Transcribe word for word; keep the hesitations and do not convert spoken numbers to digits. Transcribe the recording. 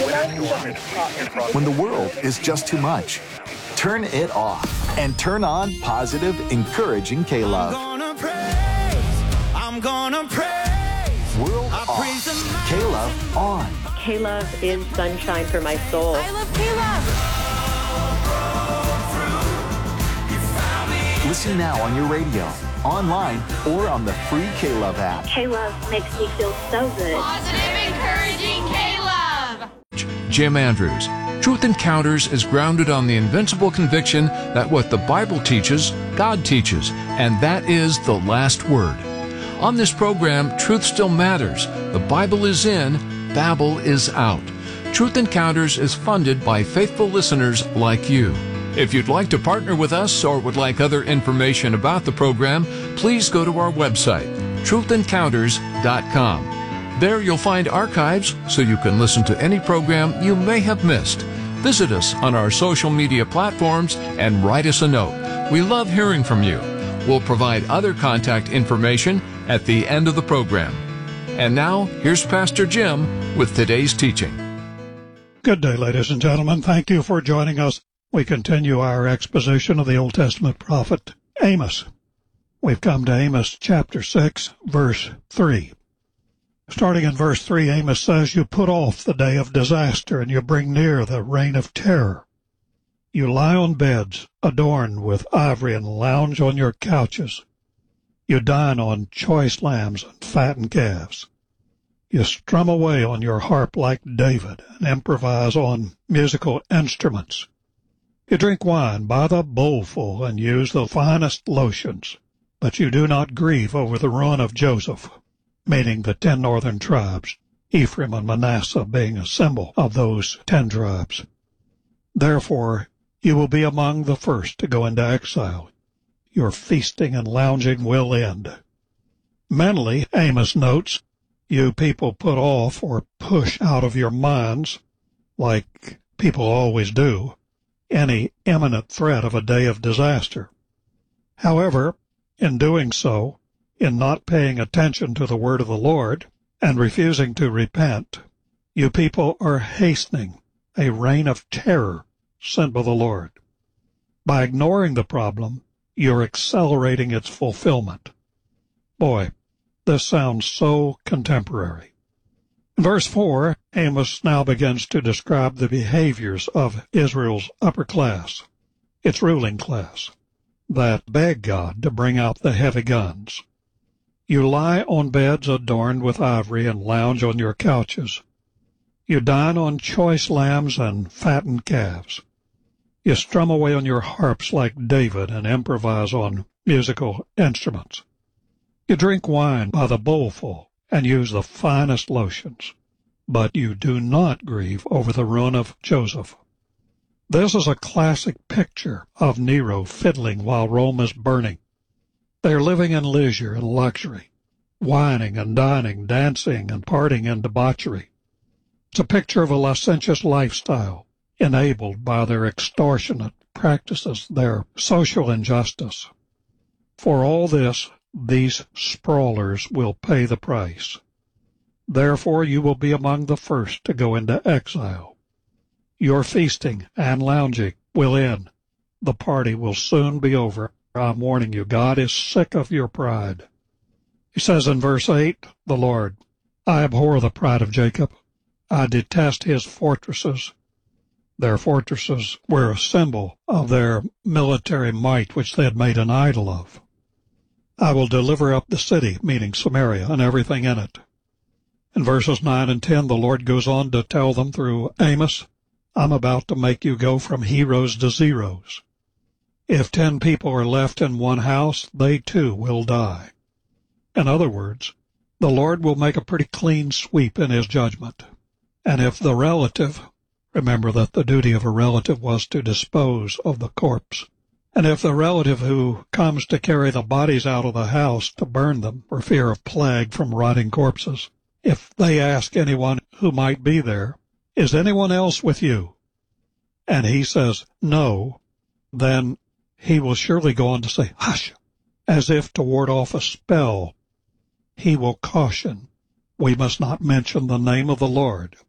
When the world is just too much, turn it off and turn on positive, encouraging K-Love. I'm gonna praise, I'm gonna praise. World off, K-Love on. K-Love is sunshine for my soul. I love K-Love. Listen now on your radio, online, or on the free K-Love app. K-Love makes me feel so good. Positive, encouraging K-Love. Jim Andrews. Truth Encounters is grounded on the invincible conviction that what the Bible teaches, God teaches, and that is the last word. On this program, truth still matters. The Bible is in, Babel is out. Truth Encounters is funded by faithful listeners like you. If you'd like to partner with us or would like other information about the program, please go to our website, truth encounters dot com. There you'll find archives so you can listen to any program you may have missed. Visit us on our social media platforms and write us a note. We love hearing from you. We'll provide other contact information at the end of the program. And now, here's Pastor Jim with today's teaching. Good day, ladies and gentlemen. Thank you for joining us. We continue our exposition of the Old Testament prophet Amos. We've come to Amos chapter six, verse three. Starting in verse three, Amos says, "You put off the day of disaster, and you bring near the reign of terror. You lie on beds adorned with ivory and lounge on your couches. You dine on choice lambs and fattened calves. You strum away on your harp like David and improvise on musical instruments. You drink wine by the bowlful and use the finest lotions, but you do not grieve over the ruin of Joseph," meaning the ten northern tribes, Ephraim and Manasseh being a symbol of those ten tribes. "Therefore you will be among the first to go into exile. Your feasting and lounging will end." Mentally, Amos notes, you people put off or push out of your minds, like people always do, any imminent threat of a day of disaster. However, in doing so, in not paying attention to the word of the Lord and refusing to repent, you people are hastening a reign of terror sent by the Lord. By ignoring the problem, you're accelerating its fulfillment. Boy, this sounds so contemporary. In verse four, Amos now begins to describe the behaviors of Israel's upper class, its ruling class, that beg God to bring out the heavy guns. You lie on beds adorned with ivory and lounge on your couches. You dine on choice lambs and fattened calves. You strum away on your harps like David and improvise on musical instruments. You drink wine by the bowlful and use the finest lotions, but you do not grieve over the ruin of Joseph. This is a classic picture of Nero fiddling while Rome is burning. They are living in leisure and luxury, wining and dining, dancing and partying and debauchery. It's a picture of a licentious lifestyle enabled by their extortionate practices, their social injustice. For all this, these sprawlers will pay the price. Therefore you will be among the first to go into exile. Your feasting and lounging will end. The party will soon be over. I'm warning you, God is sick of your pride. He says in verse eight, the Lord, "I abhor the pride of Jacob. I detest his fortresses." Their fortresses were a symbol of their military might, which they had made an idol of. "I will deliver up the city," meaning Samaria, and everything in it. In verses nine and ten, the Lord goes on to tell them through Amos, "I'm about to make you go from heroes to zeros. If ten people are left in one house, they too will die." In other words, the Lord will make a pretty clean sweep in his judgment. And if the relative, remember that the duty of a relative was to dispose of the corpse, and if the relative who comes to carry the bodies out of the house to burn them for fear of plague from rotting corpses, if they ask anyone who might be there, "Is anyone else with you?" and he says no, then he will surely go on to say, "Hush," as if to ward off a spell. He will caution, we must not mention the name of the Lord.